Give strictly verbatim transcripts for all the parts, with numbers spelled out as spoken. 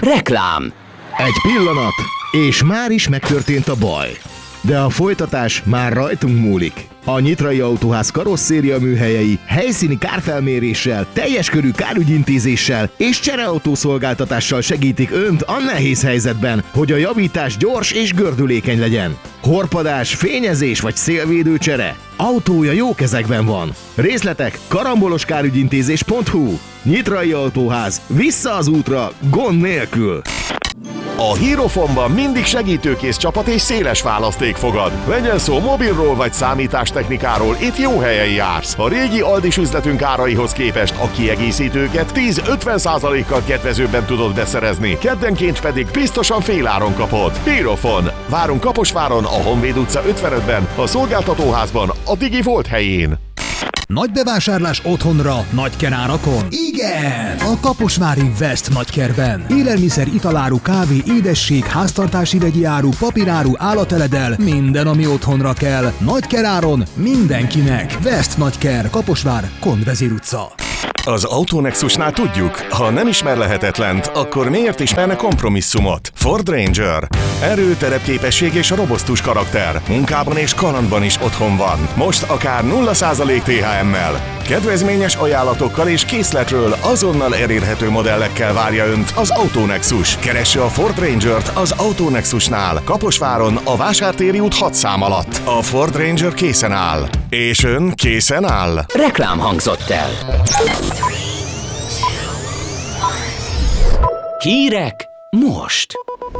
Reklám. Egy pillanat, és már is megtörtént a baj. De a folytatás már rajtunk múlik. A Nyitrai Autóház karosszéria műhelyei helyszíni kárfelméréssel, teljes körű kárügyintézéssel és csereautószolgáltatással segítik Önt a nehéz helyzetben, hogy a javítás gyors és gördülékeny legyen. Horpadás, fényezés vagy szélvédő csere? Autója jó kezekben van. Részletek karamboloskárugyintézés pont hu. Nyitrai Autóház. Vissza az útra, gond nélkül. A Hierophonban mindig segítőkész csapat és széles választék fogad. Legyen szó mobilról vagy számítástechnikáról, itt jó helyen jársz. A régi Aldis üzletünk áraihoz képest a kiegészítőket tíz-ötven százalékkal kedvezőbben tudod beszerezni, keddenként pedig biztosan féláron kapod. Hierophon. Várunk Kaposváron, a Honvéd utca ötvenötben, a szolgáltatóházban, a Digi Volt helyén. Nagy bevásárlás otthonra, nagy kerárakon? Igen! A kaposvári West nagykerben. Élelmiszer, italáru, kávé, édesség, háztartási vegyi áru, papíráru, állateledel, minden, ami otthonra kell. Nagy keráron mindenkinek. West nagyker, Kaposvár, Kondvezér utca. Az Autonexusnál tudjuk, ha nem ismer lehetetlent, akkor miért ismerne kompromisszumot? Ford Ranger. Erő, terepképesség és robosztus karakter. Munkában és kalandban is otthon van. Most akár nulla százalék té há emmel. Kedvezményes ajánlatokkal és készletről azonnal elérhető modellekkel várja Önt az Autonexus. Keresse a Ford Rangert az Autonexusnál, Kaposváron, a Vásártéri út hat szám alatt. A Ford Ranger készen áll. És Ön készen áll? Reklám hangzott el. Hírek most.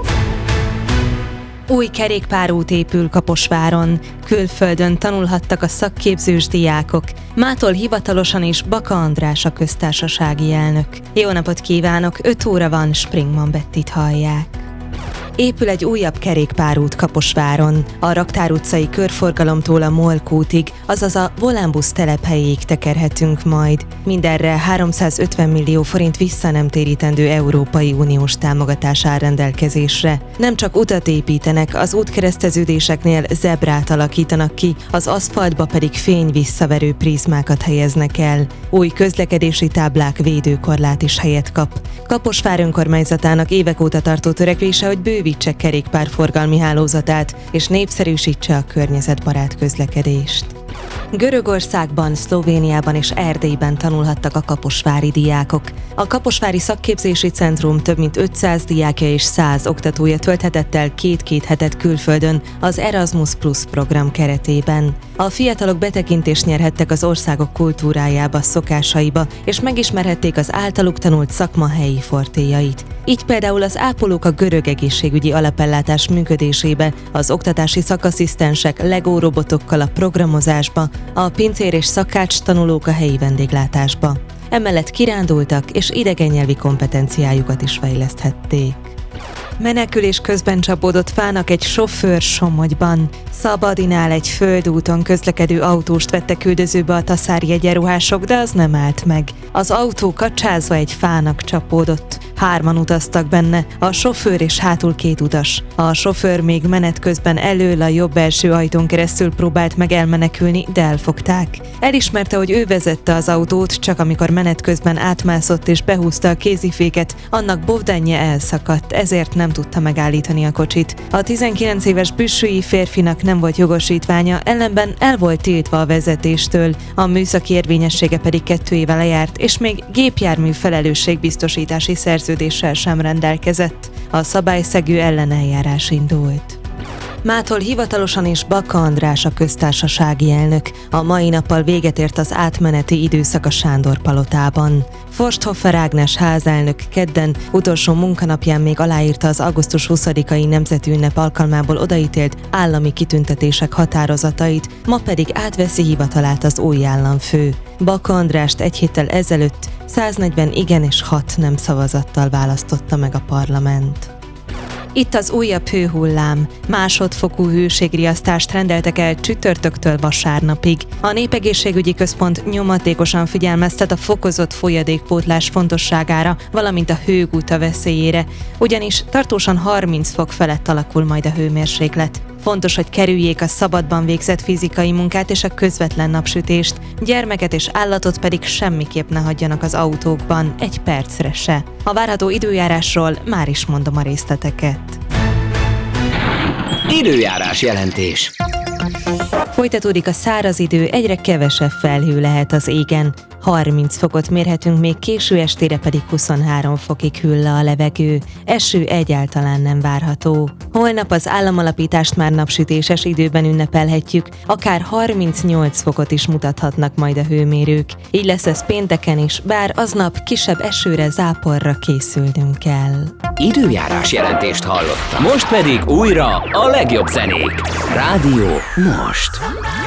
Új kerékpárút épül Kaposváron. Külföldön tanulhattak a szakképzős diákok. Mától hivatalosan is Baka András a köztársasági elnök. Jó napot kívánok, öt óra van, Springman Bettit hallják. Épül egy újabb kerékpárút Kaposváron. A Raktár utcai körforgalomtól a Molk útig, azaz a Volánbusz telephelyéig tekerhetünk majd. Mindenre háromszázötven millió forint vissza nem térítendő Európai Uniós támogatás áll rendelkezésre. Nem csak utat építenek, az útkereszteződéseknél zebrát alakítanak ki, az aszfaltba pedig fény-visszaverő prizmákat helyeznek el. Új közlekedési táblák védőkorlát is helyet kap. Kaposvár önkormányzatának évek óta tartó törekvése, hogy bővítse kerékpárforgalmi hálózatát és népszerűsítse a környezetbarát közlekedést. Görögországban, Szlovéniában és Erdélyben tanulhattak a kaposvári diákok. A Kaposvári Szakképzési Centrum több mint ötszáz diákja és száz oktatója tölthetett el két-két hetet külföldön az Erasmus Plus program keretében. A fiatalok betekintést nyerhettek az országok kultúrájába, szokásaiba, és megismerhették az általuk tanult szakma helyi fortéjait. Így például az ápolók a görög egészségügyi alapellátás működésébe, az oktatási szakasszisztensek Lego robotokkal a programozásba, a pincér és szakács tanulók a helyi vendéglátásba. Emellett kirándultak és idegennyelvi kompetenciájukat is fejleszthették. Menekülés közben csapódott fának egy sofőr Somogyban. Szabadinál egy földúton közlekedő autóst vettek üldözőbe a taszári egyenruhások, de az nem állt meg. Az autó kacsázva egy fának csapódott. Hárman utaztak benne, a sofőr és hátul két utas. A sofőr még menet közben elől a jobb első ajtón keresztül próbált meg elmenekülni, de elfogták. Elismerte, hogy ő vezette az autót, csak amikor menet közben átmászott és behúzta a kéziféket, annak bovdánja elszakadt, ezért nem tudta megállítani a kocsit. A tizenkilenc éves büssői férfinak nem volt jogosítványa, ellenben el volt tiltva a vezetéstől, a műszaki érvényessége pedig kettő éve lejárt, és még gépjármű felelősségbiztosítási szerződéssel sem rendelkezett. A szabályszegő ellen eljárás indult. Mától hivatalosan is Baka András a köztársasági elnök. A mai nappal véget ért az átmeneti időszak a Sándor palotában. Forsthofer Ágnes házelnök kedden utolsó munkanapján még aláírta az augusztus huszadikai nemzeti ünnep alkalmából odaítélt állami kitüntetések határozatait, ma pedig átveszi hivatalát az új államfő. Baka Andrást egy héttel ezelőtt száznegyven igen és hat nem szavazattal választotta meg a parlament. Itt az újabb hőhullám. Másodfokú hőségriasztást rendeltek el csütörtöktől vasárnapig. A Népegészségügyi Központ nyomatékosan figyelmeztet a fokozott folyadékpótlás fontosságára, valamint a hőguta veszélyére, ugyanis tartósan harminc fok felett alakul majd a hőmérséklet. Fontos, hogy kerüljék a szabadban végzett fizikai munkát és a közvetlen napsütést, gyermeket és állatot pedig semmiképp ne hagyjanak az autókban, egy percre se. A várható időjárásról már is mondom a részleteket. Időjárás jelentés. Folytatódik a száraz idő, egyre kevesebb felhő lehet az égen. harminc fokot mérhetünk, még késő estére pedig huszonhárom fokig hűl le a levegő. Eső egyáltalán nem várható. Holnap az államalapítást már napsütéses időben ünnepelhetjük, akár harmincnyolc fokot is mutathatnak majd a hőmérők. Így lesz ez pénteken is, bár aznap kisebb esőre, záporra készülnünk kell. Időjárás jelentést hallottam. Most pedig újra a legjobb zenék. Rádió Most.